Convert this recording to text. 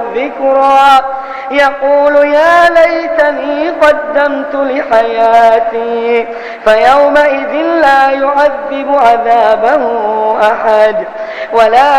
الذكرى يقول يا ليتني قدمت لحياتي فيومئذ لا يعذب عذابه أحد ولا